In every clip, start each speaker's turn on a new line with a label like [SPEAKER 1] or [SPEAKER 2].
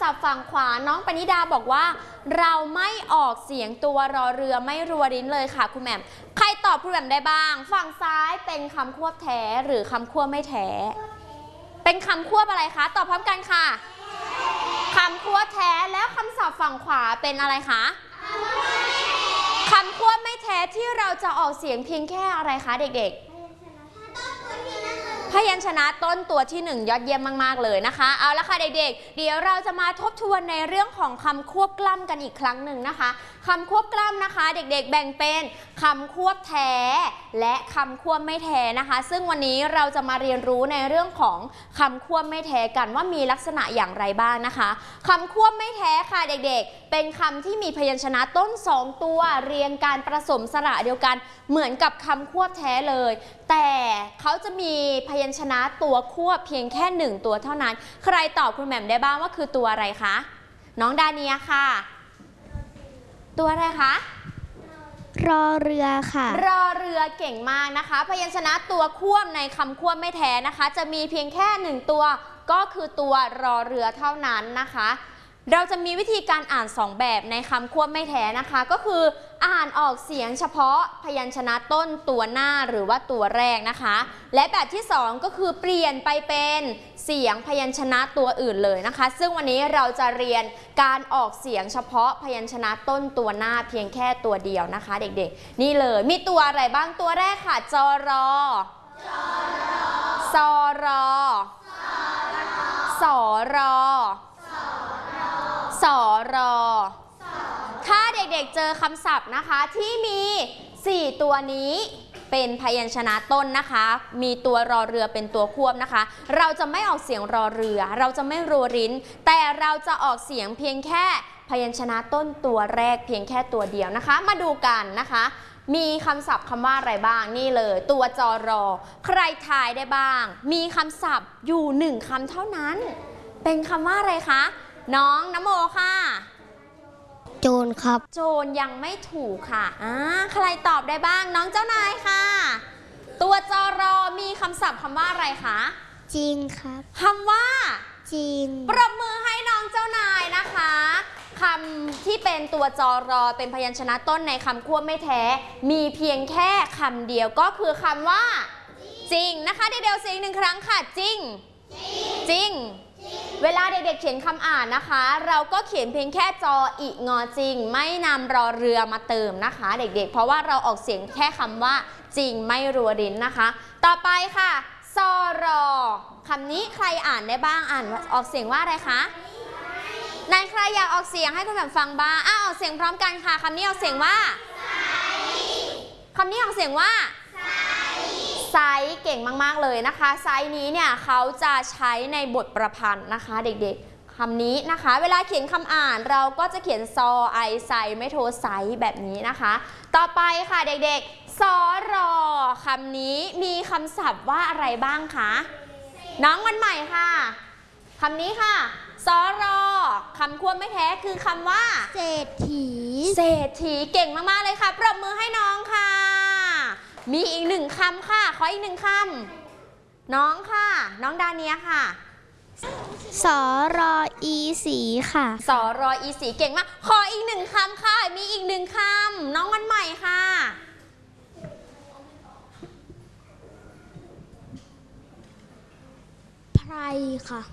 [SPEAKER 1] ศัพท์ฝั่งขวาน้องปณิดาบอกว่าเราไม่ออกเสียงตัวรอเรือไม่รัวริ้นเลยค่ะคุณแหม่มใครตอบคุณแหม่มได้บ้างฝั่งซ้ายเป็นคำควบแท้หรือคำควบไม่แท้เป็นคำควบอะไรคะตอบพร้อมกันค่ะคำควบแท้แล้วคำศัพท์ฝั่งขวาเป็นอะไรคะคำควบไม่แท้ที่เราจะออกเสียงเพียงแค่อะไรคะเด็กๆพยัญชนะต้นตัวที่1ยอดเยี่ยมมากๆเลยนะคะเอาละค่ะเด็กๆเดี๋ยวเราจะมาทบทวนในเรื่องของคำควบกล้ำกันอีกครั้งหนึ่งนะคะคำควบกล้ำนะคะเด็กๆแบ่งเป็นคำควบแท้และคำควบไม่แท้นะคะซึ่งวันนี้เราจะมาเรียนรู้ในเรื่องของคำควบไม่แท้กันว่ามีลักษณะอย่างไรบ้างนะคะคำควบไม่แท้ค่ะเด็กๆเป็นคำที่มีพยัญชนะต้น2ตัวเรียงการผสมสระเดียวกันเหมือนกับคำควบแท้เลยแต่เขาจะมีพยัญชนะตัวควบเพียงแค่1ตัวเท่านั้นใครตอบคุณแหม่มได้บ้างว่าคือตัวอะไรคะน้องดาเนียค่ะตัวอะไรคะ
[SPEAKER 2] รอเรือค่ะ
[SPEAKER 1] รอเรือเก่งมากนะคะพยัญชนะตัวควบในคำควบไม่แท้นะคะจะมีเพียงแค่1ตัวก็คือตัวรอเรือเท่านั้นนะคะเราจะมีวิธีการอ่าน2แบบในคำควบไม่แท้นะคะก็คืออ่านออกเสียงเฉพาะพยัญชนะต้นตัวหน้าหรือว่าตัวแรกนะคะและแบบที่2ก็คือเปลี่ยนไปเป็นเสียงพยัญชนะตัวอื่นเลยนะคะซึ่งวันนี้เราจะเรียนการออกเสียงเฉพาะพยัญชนะต้นตัวหน้าเพียงแค่ตัวเดียวนะคะเด็กๆนี่เลยมีตัวอะไรบ้างตัวแรกค่ะจอรอซอรอสอรอสอรอถ้าเด็กๆเจอคำศัพท์นะคะที่มี4ตัวนี้เป็นพยัญชนะต้นนะคะมีตัวรอเรือเป็นตัวควบนะคะเราจะไม่ออกเสียงรอเรือเราจะไม่รัวริ้นแต่เราจะออกเสียงเพียงแค่พยัญชนะต้นตัวแรกเพียงแค่ตัวเดียวนะคะมาดูกันนะคะมีคำศัพท์คำว่าอะไรบ้างนี่เลยตัวจอรอใครทายได้บ้างมีคำศัพท์อยู่1คำเท่านั้นเป็นคำว่าอะไรคะน้องนโมค่ะ
[SPEAKER 2] โจรครับ
[SPEAKER 1] โจรยังไม่ถูกค่ะใครตอบได้บ้างน้องเจ้านายค่ะตัวจอรอมีคำศัพท์คำว่าอะไรคะ
[SPEAKER 2] จริงครับ
[SPEAKER 1] คำว่า
[SPEAKER 2] จริง
[SPEAKER 1] ปรบมือให้น้องเจ้านายนะคะคำที่เป็นตัวจอรอเป็นพยัญชนะต้นในคำควบไม่แท้มีเพียงแค่คำเดียวก็คือคำว่าจริงนะคะเดี๋ยวเสียง1ครั้งค่ะจริงจริงเวลาเด็กๆเขียนคำอ่านนะคะเราก็เขียนเพียงแค่จออิงอจริงไม่นำรอเรือมาเติมนะคะเด็กๆเพราะว่าเราออกเสียงแค่คำว่าจริงไม่รัวริ้นนะคะต่อไปค่ะซอรอคำนี้ใครอ่านได้บ้างอ่านออกเสียงว่าอะไรคะนายใครอยากออกเสียงให้คุณแบบฟังบ้างออกเสียงพร้อมกันค่ะคำนี้ออกเสียงว่าคำนี้ออกเสียงว่าไซส์เก่งมากๆเลยนะคะไซส์นี้เนี่ยเขาจะใช้ในบทประพันธ์นะคะเด็กๆคำนี้นะคะเวลาเขียนคำอ่านเราก็จะเขียนซอไอไซไม่โทไซแบบนี้นะคะต่อไปค่ะเด็กๆสอรอคำนี้มีคำศัพท์ว่าอะไรบ้างคะน้องวันใหม่ค่ะคำนี้ค่ะสอรอคำควบไม่แท้คือคำว่า
[SPEAKER 2] เศรษฐี
[SPEAKER 1] เศรษฐีเก่งมากๆเลยค่ะปรบมือให้น้องค่ะมีอีก1คำค่ะขออีก1คำน้องค่ะน้องดาเนียค่ะ
[SPEAKER 2] สอรออีสีค่ะ
[SPEAKER 1] สอรออีสีเก่งมากขออีก1คำค่ะมีอีก1คำน้องวันใหม่ค่ะ
[SPEAKER 2] ไพรค่ะ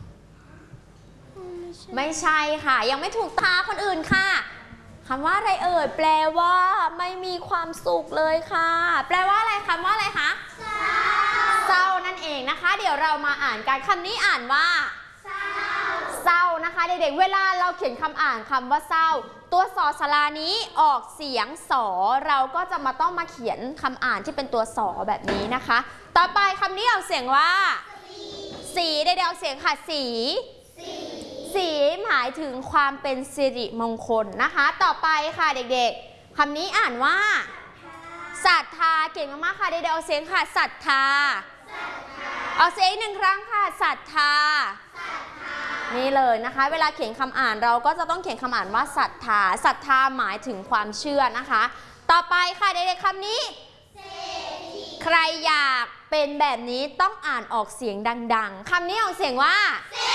[SPEAKER 1] ไม่ใช่ค่ะยังไม่ถูกตาคนอื่นค่ะคำว่าอะไรเอ่ยแปลว่าไม่มีความสุขเลยค่ะแปลว่าอะไรคำว่าอะไรคะเศร้านั่นเองนะคะเดี๋ยวเรามาอ่านกันคำนี้อ่านว่าเศร้านะคะเด็กๆเวลาเราเขียนคำอ่านคำว่าเศร้าตัวสอสลานี้ออกเสียงสอเราก็จะต้องมาเขียนคำอ่านที่เป็นตัวสอแบบนี้นะคะต่อไปคำนี้ออกเสียงว่าสีเด็กๆออกเสียงค่ะสีหมายถึงความเป็นสิริมงคลนะคะต่อไปค่ะเด็กๆคำนี้อ่านว่าศรัทธาเก่งมากๆค่ะเด็กๆเอาเสียงค่ะศรัทธาเอาเสียง1ครั้งค่ะศรัทธานี่เลยนะคะเวลาเขียนคำอ่านเราก็จะต้องเขียนคำอ่านว่าศรัทธาหมายถึงความเชื่อนะคะต่อไปค่ะเด็กๆคำนี้ใครอยากเป็นแบบนี้ต้องอ่านออกเสียงดังๆคำนี้ออกเสียงว่าเศร